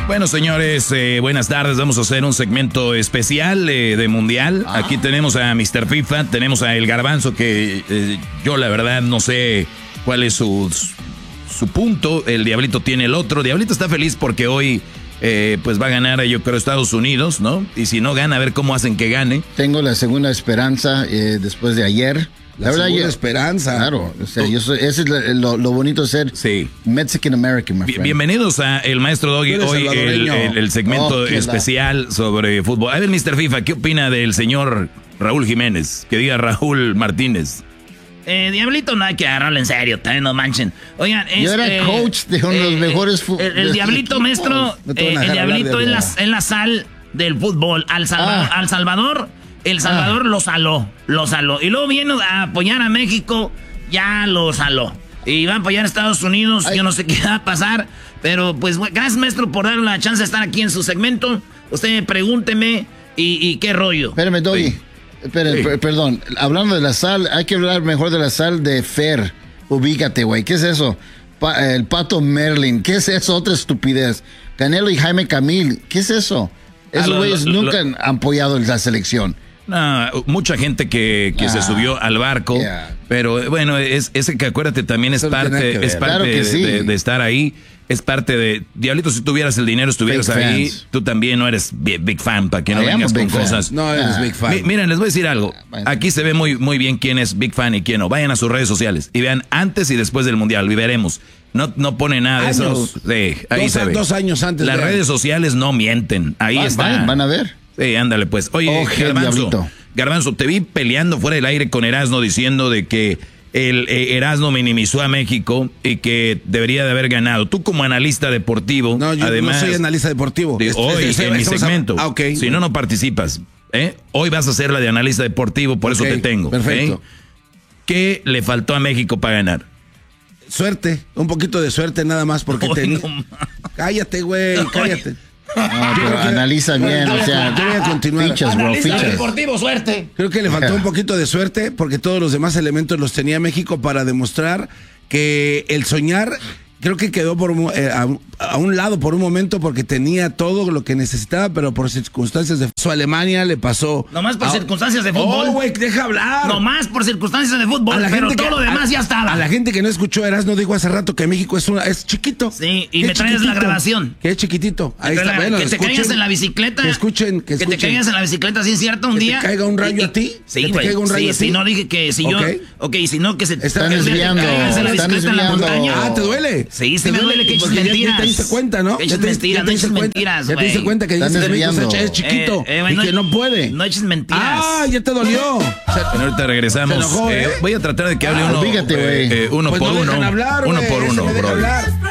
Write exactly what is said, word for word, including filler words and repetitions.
Bueno, señores, eh, buenas tardes. Vamos a hacer un segmento especial eh, de Mundial. Ah. Aquí tenemos a mister FIFA, tenemos a El Garbanzo, que eh, yo la verdad no sé cuál es su, su punto. El Diablito tiene el otro. Diablito está feliz porque hoy eh, pues va a ganar, yo creo, Estados Unidos, ¿no? Y si no gana, a ver cómo hacen que gane. Tengo la segunda esperanza eh, después de ayer. La, la verdad, segunda yo, esperanza. Claro, o sea, yo soy, ese es lo, lo bonito de ser sí. Mexican American, my friend. Bienvenidos a el Maestro Doggy, hoy el, el, el segmento oh, especial la... sobre fútbol. A ver, mister FIFA, ¿qué opina del señor Raúl Jiménez? Que diga Raúl Martínez. Eh, Diablito no hay que agarrarlo en serio, también no manchen. Oigan, yo este, era coach de uno de los eh, mejores fútbol. El, el Diablito, maestro, eh, el Diablito es la, es la sal del fútbol. Al Salvador, ah. al Salvador El Salvador ah. lo saló, lo saló. Y luego viene a apoyar a México, ya lo saló. Y va a apoyar a Estados Unidos, Ay. yo no sé qué va a pasar. Pero pues gracias, maestro, por darle la chance de estar aquí en su segmento. Usted pregúnteme y, y qué rollo. Espérame, Doggy. Sí. Espera, sí. perdón. Hablando de la sal, hay que hablar mejor de la sal de Fer. Ubícate, güey. ¿Qué es eso? Pa, el Pato Merlin. ¿Qué es eso? Otra estupidez. Canelo y Jaime Camil. ¿Qué es eso? Esos güeyes ah, nunca lo, han apoyado la selección. No, mucha gente que, que ah, se subió al barco, yeah. pero bueno, es ese que acuérdate también es Eso parte, es parte claro de, sí. de, de estar ahí, es parte de... Diablito, si tuvieras el dinero, estuvieras big ahí, fans. Tú también no eres big fan, para que no I vengas con fan. cosas. No eres ah. big fan. M- miren, les voy a decir algo, aquí se ve muy, muy bien quién es big fan y quién no. Vayan a sus redes sociales y vean antes y después del Mundial, y veremos. No, no pone nada de esos... Sí, ahí dos, se ve. Dos años antes. Las de... redes sociales no mienten, ahí van, está. Van, van a ver. Sí, ándale pues. Oye, oh, Garbanzo, Garbanzo, te vi peleando fuera del aire con Erasno diciendo de que el eh, Erasno minimizó a México y que debería de haber ganado. Tú como analista deportivo, no, yo además, no soy analista deportivo. De, hoy es, es, en mi segmento. A... Ah, okay. Si no, no participas. ¿eh? Hoy vas a ser la de analista deportivo, por okay, eso te tengo. Perfecto. ¿eh? ¿Qué le faltó a México para ganar? Suerte, un poquito de suerte nada más porque Oy, te... no, cállate, güey, cállate. No, pero analiza bien, o sea, yo voy a continuar. Fichas, bro, fichas. Deportivo, suerte. Creo que le faltó un poquito de suerte porque todos los demás elementos los tenía México para demostrar que el soñar, creo que quedó por eh, a, a un lado por un momento porque tenía todo lo que necesitaba, pero por circunstancias de su Alemania le pasó. Nomás por a, circunstancias de fútbol. Oh, güey, deja hablar. Nomás por circunstancias de fútbol, pero todo que, lo demás a, ya estaba. A la gente que no escuchó, Erasno dijo hace rato que México es una es chiquito. Sí, y me traes chiquitito? la grabación. Que es chiquitito. Ahí está, la, bueno, que te escuchen, caigas en la bicicleta. Que escuchen, que escuchen. Que te caigas en la bicicleta, ¿sí es cierto? Un que día. ¿Que te caiga un rayo y, a ti? Sí, güey. ¿Que te caiga un rayo sí, a ti? Si no dije que si yo... Okay. Ok, si no que se... Están desviando. Están desviando. Ah, ¿te duele? Sí, sí me duele que eches mentiras. Ya te diste cuenta, ¿no? Ya te mentiras, no eches mentiras, Ya te diste cuenta que dices que México es chiquito eh, eh, y que no puede. No eches mentiras. Ah, ya te dolió. Bueno, ahorita regresamos. Enojó, ¿eh? eh, voy a tratar de que hable ah, uno, fíjate, eh, eh, uno pues por no uno. Hablar, uno por uno, bro.